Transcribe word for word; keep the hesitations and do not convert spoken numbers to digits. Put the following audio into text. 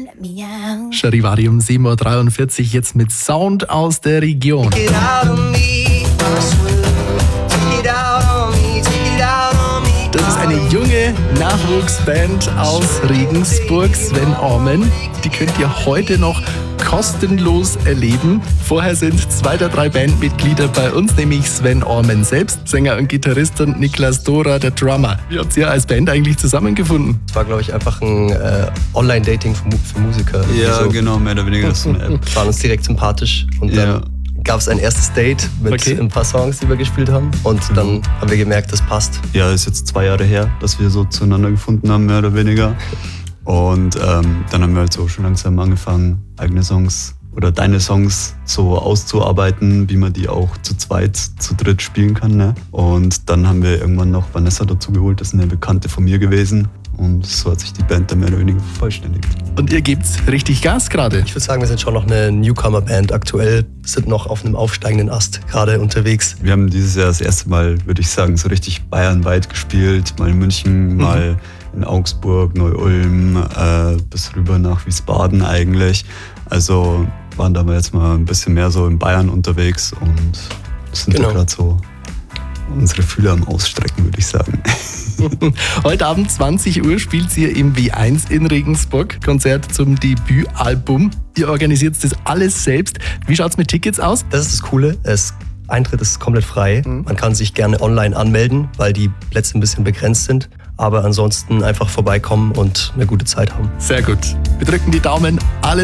Charivari um sieben Uhr dreiundvierzig jetzt mit Sound aus der Region. Das ist eine junge Nachwuchsband aus Regensburg, Sven Orman. Die könnt ihr heute noch kostenlos erleben. Vorher sind zwei der drei Bandmitglieder bei uns, nämlich Sven Orman selbst, Sänger und Gitarrist, und Niklas Dora, der Drummer. Wie habt ihr als Band eigentlich zusammengefunden? Es war, glaube ich, einfach ein äh, Online-Dating für, für Musiker. Ja, so. Genau, mehr oder weniger so eine App. Wir waren uns direkt sympathisch und Ja. dann gab es ein erstes Date mit Okay. ein paar Songs, die wir gespielt haben, und dann haben wir gemerkt, das passt. Ja, ist jetzt zwei Jahre her, dass wir so zueinander gefunden haben, mehr oder weniger. Und ähm, dann haben wir halt so schon langsam angefangen, eigene Songs oder deine Songs so auszuarbeiten, wie man die auch zu zweit, zu dritt spielen kann. Ne? Und dann haben wir irgendwann noch Vanessa dazu geholt, das ist eine Bekannte von mir gewesen. Und so hat sich die Band dann mehr oder weniger vervollständigt. Und ihr gebt richtig Gas gerade. Ich würde sagen, wir sind schon noch eine Newcomer-Band aktuell, sind noch auf einem aufsteigenden Ast gerade unterwegs. Wir haben dieses Jahr das erste Mal, würde ich sagen, so richtig bayernweit gespielt. Mal in München, mhm. mal in Augsburg, Neu-Ulm, äh, bis rüber nach Wiesbaden eigentlich. Also waren da jetzt mal ein bisschen mehr so in Bayern unterwegs und sind Genau. da gerade so unsere Fühler am Ausstrecken, würde ich sagen. Heute Abend zwanzig Uhr spielt ihr im W eins in Regensburg. Konzert zum Debütalbum. Ihr organisiert das alles selbst. Wie schaut's mit Tickets aus? Das ist das Coole. Es, Eintritt ist komplett frei. Mhm. Man kann sich gerne online anmelden, weil die Plätze ein bisschen begrenzt sind. Aber ansonsten einfach vorbeikommen und eine gute Zeit haben. Sehr gut. Wir drücken die Daumen. Alle